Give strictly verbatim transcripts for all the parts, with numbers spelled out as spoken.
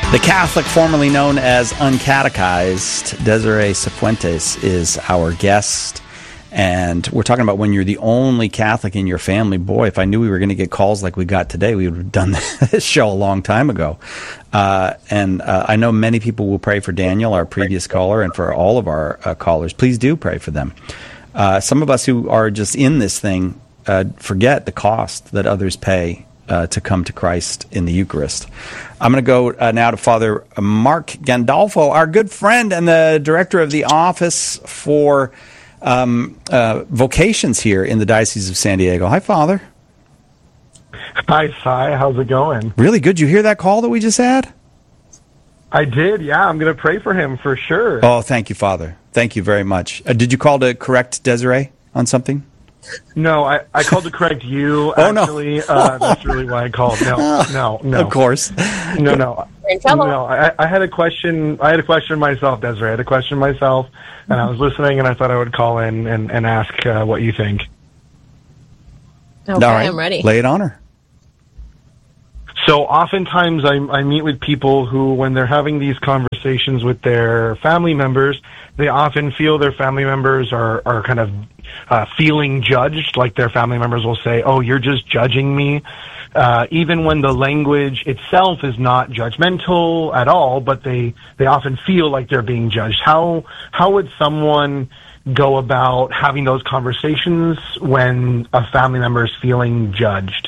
The Catholic formerly known as Uncatechized, Desiree Cifuentes, is our guest. And we're talking about when you're the only Catholic in your family. Boy, if I knew we were going to get calls like we got today, we would have done this show a long time ago. Uh, and uh, I know many people will pray for Daniel, our previous caller, and for all of our uh, callers. Please do pray for them. Uh, some of us who are just in this thing uh, forget the cost that others pay uh, to come to Christ in the Eucharist. I'm going to go uh, now to Father Mark Gandolfo, our good friend and the director of the Office for Um, uh, vocations here in the Diocese of San Diego. Hi, Father. Hi, Cy. How's it going? Really good. You hear that call that we just had? I did, yeah. I'm going to pray for him for sure. Oh, thank you, Father. Thank you very much. Uh, did you call to correct Desiree on something? No, I, I called to correct you, actually. Oh, no. uh, that's really why I called. No, no, no. Of course. No, no. No, I, I had a question. I had a question myself, Desiree. I had a question myself, and I was listening, and I thought I would call in and, and ask uh, what you think. Okay, All right. I'm ready. Lay it on her. So oftentimes I, I meet with people who, when they're having these conversations with their family members, they often feel their family members are, are kind of uh, feeling judged, like their family members will say, oh, you're just judging me. Uh, even when the language itself is not judgmental at all, but they, they often feel like they're being judged. How, how would someone go about having those conversations when a family member is feeling judged?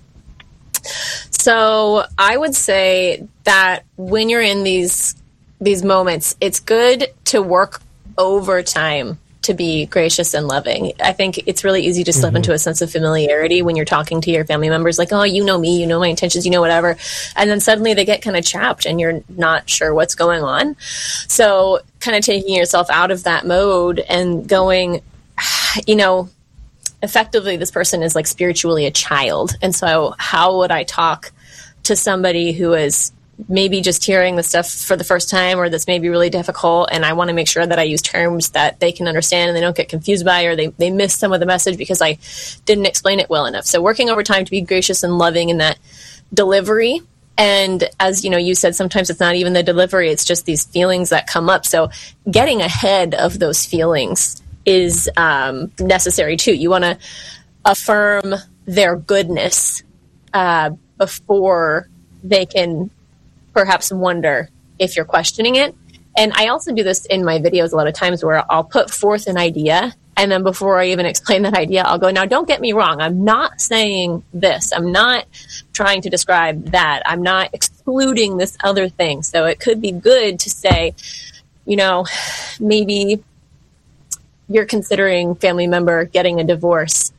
So I would say that when you're in these these moments, it's good to work overtime to be gracious and loving. I think it's really easy to slip mm-hmm. into a sense of familiarity when you're talking to your family members, like, oh, you know me, you know my intentions, you know whatever. And then suddenly they get kind of chapped and you're not sure what's going on. So kind of taking yourself out of that mode and going, you know, effectively this person is like spiritually a child. And so how would I talk to somebody who is maybe just hearing the stuff for the first time, or that's maybe really difficult, and I want to make sure that I use terms that they can understand and they don't get confused by, or they, they miss some of the message because I didn't explain it well enough. So working over time to be gracious and loving in that delivery. And as you know, you said, sometimes it's not even the delivery, it's just these feelings that come up. So getting ahead of those feelings is um, necessary too. You want to affirm their goodness uh, before they can perhaps wonder if you're questioning it. And I also do this in my videos a lot of times where I'll put forth an idea, and then before I even explain that idea, I'll go, now don't get me wrong, I'm not saying this. I'm not trying to describe that. I'm not excluding this other thing. So it could be good to say, you know, maybe you're considering family member getting a divorce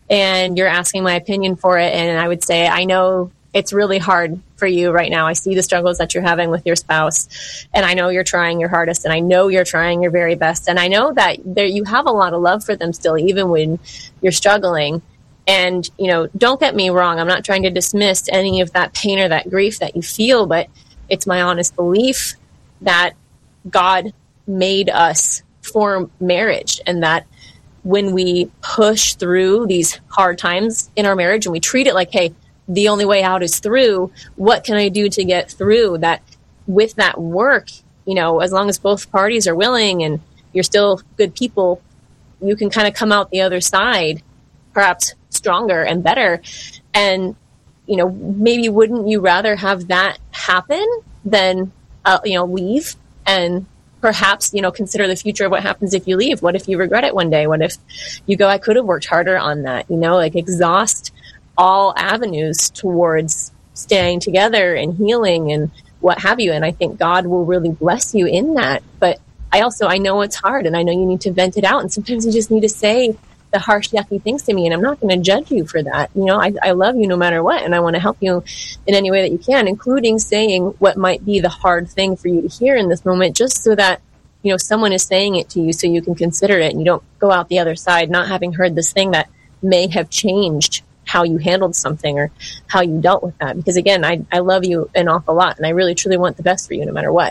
and you're asking my opinion for it. And I would say, I know it's really hard for you right now. I see the struggles that you're having with your spouse, and I know you're trying your hardest, and I know you're trying your very best. And I know that there, you have a lot of love for them still, even when you're struggling. And, you know, don't get me wrong. I'm not trying to dismiss any of that pain or that grief that you feel, but it's my honest belief that God made us for marriage, and that when we push through these hard times in our marriage and we treat it like, hey, the only way out is through, what can I do to get through that? With that work, you know, as long as both parties are willing and you're still good people, you can kind of come out the other side, perhaps stronger and better. And, you know, maybe wouldn't you rather have that happen than, uh, you know, leave and perhaps, you know, consider the future of what happens if you leave? What if you regret it one day? What if you go, I could have worked harder on that, you know, like exhaust all avenues towards staying together and healing and what have you. And I think God will really bless you in that. But I also, I know it's hard, and I know you need to vent it out. And sometimes you just need to say the harsh, yucky things to me, and I'm not going to judge you for that. You know, I, I love you no matter what, and I want to help you in any way that you can, including saying what might be the hard thing for you to hear in this moment, just so that, you know, someone is saying it to you so you can consider it and you don't go out the other side not having heard this thing that may have changed how you handled something or how you dealt with that. Because again, I, I love you an awful lot, and I really truly want the best for you no matter what.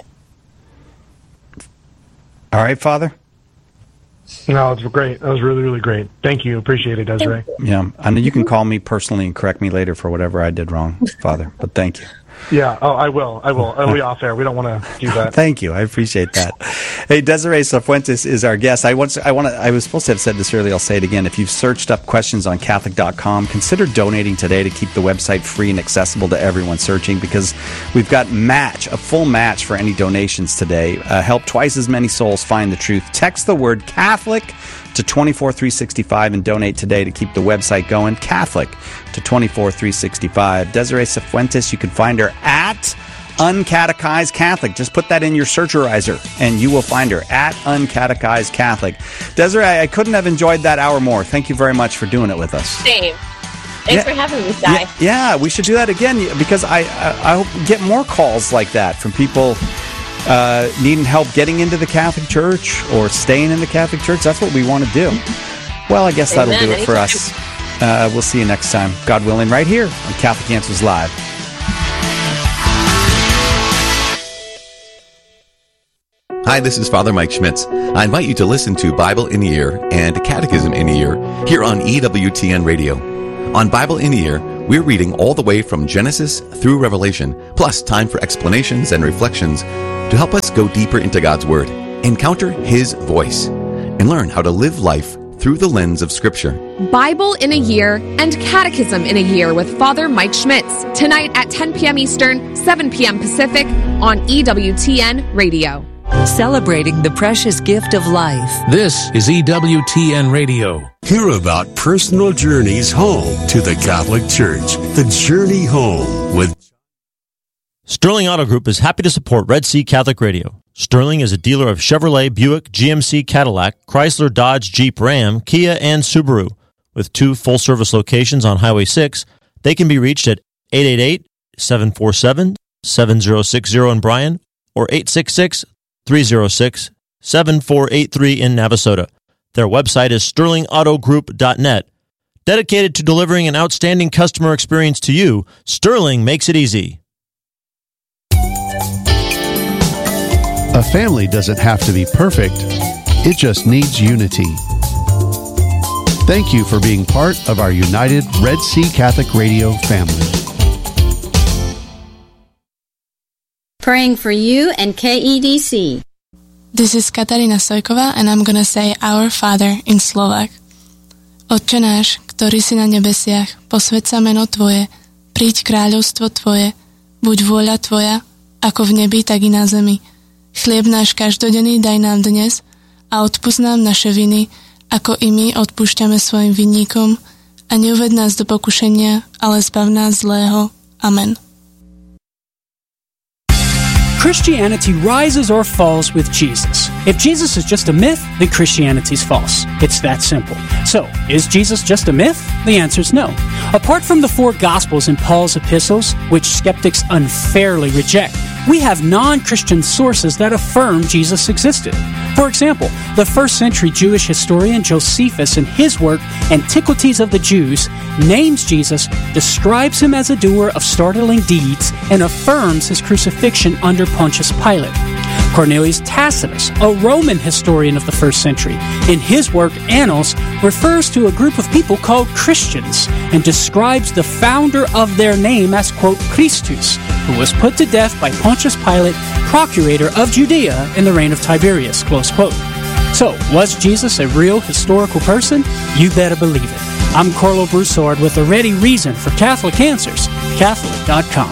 All right, Father? No, it's great. That was really, really great. Thank you. Appreciate it, Desiree. Yeah, I know you can call me personally and correct me later for whatever I did wrong, Father, but thank you. Yeah, oh, I will. I will. It'll be off air. We don't want to do that. Thank you. I appreciate that. Hey, Desiree Cifuentes is our guest. I once, I want to. I was supposed to have said this earlier. I'll say it again. If you've searched up questions on Catholic dot com, consider donating today to keep the website free and accessible to everyone searching, because we've got match, a full match for any donations today. Uh, help twice as many souls find the truth. Text the word Catholic to two four three six five and donate today to keep the website going. Catholic to two four three six five. Desiree Cifuentes, you can find her at Uncatechized Catholic. Just put that in your searcherizer and you will find her at Uncatechized Catholic. Desiree, I couldn't have enjoyed that hour more. Thank you very much for doing it with us. Same. Thanks yeah, for having me, Di. Yeah, yeah, we should do that again, because I, I, I hope get more calls like that from people uh, needing help getting into the Catholic Church or staying in the Catholic Church. That's what we want to do. Well, I guess Amen. that'll do it for Anytime. us. Uh, we'll see you next time, God willing, right here on Catholic Answers Live. Hi, this is Father Mike Schmitz. I invite you to listen to Bible in a Year and Catechism in a Year here on E W T N Radio. On Bible in a Year, we're reading all the way from Genesis through Revelation, plus time for explanations and reflections to help us go deeper into God's Word, encounter His voice, and learn how to live life through the lens of Scripture. Bible in a Year and Catechism in a Year with Father Mike Schmitz. Tonight at ten p.m. Eastern, seven p.m. Pacific on E W T N Radio. Celebrating the precious gift of life. This is E W T N Radio. Hear about personal journeys home to the Catholic Church. The Journey Home with Sterling Auto Group is happy to support Red Sea Catholic Radio. Sterling is a dealer of Chevrolet, Buick, G M C, Cadillac, Chrysler, Dodge, Jeep, Ram, Kia, and Subaru. With two full-service locations on Highway six, they can be reached at eight eight eight, seven four seven, seven zero six zero in Bryan or eight six six, three zero six, seven four eight three in Navasota. Their website is sterling auto group dot net. Dedicated to delivering an outstanding customer experience to you, Sterling makes it easy. A family doesn't have to be perfect. It just needs unity. Thank you for being part of our united Red Sea Catholic Radio family. Praying for you and K E D C. This is Katarína Sojková and I'm gonna say Our Father in Slovak. Otče náš, ktorý si na nebesiach, posväť sa meno Tvoje, príď kráľovstvo Tvoje, buď vôľa Tvoja, ako v nebi, tak i na zemi. Chlieb náš každodenný daj nám dnes a odpusť nám naše viny, ako i my odpúšťame svojim vinníkom, a neuved nás do pokušenia, ale zbav nás zlého. Amen. Christianity rises or falls with Jesus. If Jesus is just a myth, then Christianity's false. It's that simple. So, is Jesus just a myth? The answer is no. Apart from the four Gospels in Paul's epistles, which skeptics unfairly reject, we have non-Christian sources that affirm Jesus existed. For example, the first century Jewish historian Josephus, in his work Antiquities of the Jews, names Jesus, describes him as a doer of startling deeds, and affirms his crucifixion under Pontius Pilate. Cornelius Tacitus, a Roman historian of the first century, in his work Annals, refers to a group of people called Christians and describes the founder of their name as, quote, Christus, who was put to death by Pontius Pilate, procurator of Judea in the reign of Tiberius, close quote. So, was Jesus a real historical person? You better believe it. I'm Carlo Broussard with a ready reason for Catholic Answers, Catholic dot com.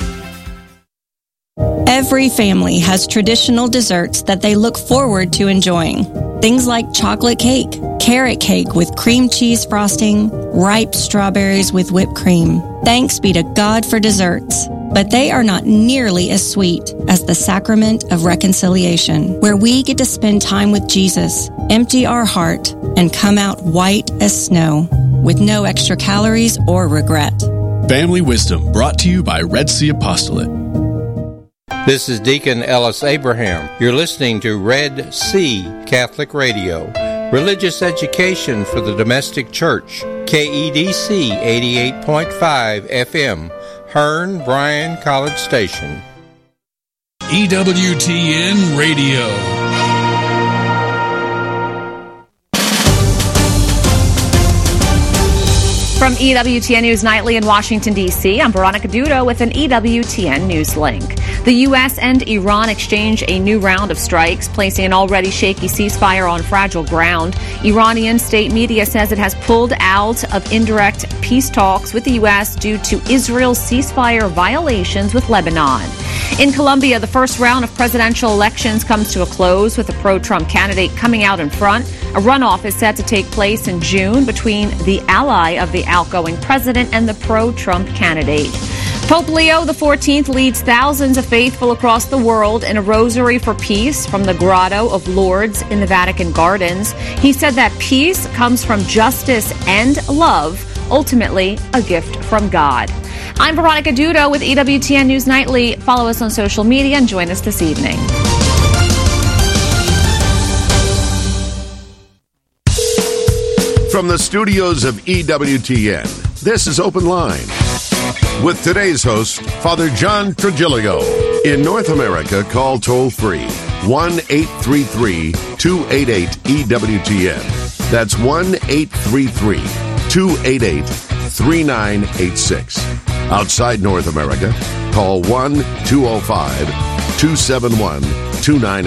Every family has traditional desserts that they look forward to enjoying. Things like chocolate cake, carrot cake with cream cheese frosting, ripe strawberries with whipped cream. Thanks be to God for desserts. But they are not nearly as sweet as the sacrament of reconciliation, where we get to spend time with Jesus, empty our heart, and come out white as snow, with no extra calories or regret. Family Wisdom, brought to you by Red Sea Apostolate. This is Deacon Ellis Abraham. You're listening to Red Sea Catholic Radio, religious education for the domestic church, K E D C eighty-eight point five F M, Hearn Bryan College Station. E W T N Radio. From E W T N News Nightly in Washington, D C, I'm Veronica Dudo with an E W T N News link. The U S and Iran exchange a new round of strikes, placing an already shaky ceasefire on fragile ground. Iranian state media says it has pulled out of indirect peace talks with the U S due to Israel's ceasefire violations with Lebanon. In Colombia, the first round of presidential elections comes to a close with a pro-Trump candidate coming out in front. A runoff is set to take place in June between the ally of the outgoing president and the pro-Trump candidate. Pope Leo the fourteenth leads thousands of faithful across the world in a rosary for peace from the Grotto of Lourdes in the Vatican Gardens. He said that peace comes from justice and love, ultimately a gift from God. I'm Veronica Dudo with E W T N News Nightly. Follow us on social media and join us this evening. From the studios of E W T N, this is Open Line. With today's host, Father John Trigilio. In North America, call toll-free one eight three three, two eight eight, E W T N. That's one eight three three, two eight eight, three nine eight six. Outside North America, call one two oh five, two seven one, two nine eight six.